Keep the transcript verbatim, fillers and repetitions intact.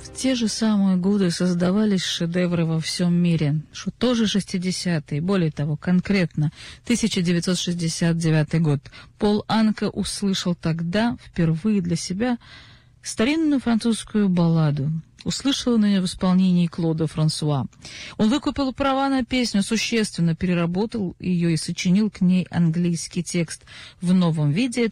В те же самые годы создавались шедевры во всем мире, что тоже шестидесятые, более того, конкретно тысяча девятьсот шестьдесят девятый год. Пол Анка услышал тогда впервые для себя старинную французскую балладу. Услышал он ее в исполнении Клода Франсуа. Он выкупил права на песню, существенно переработал ее и сочинил к ней английский текст в новом виде.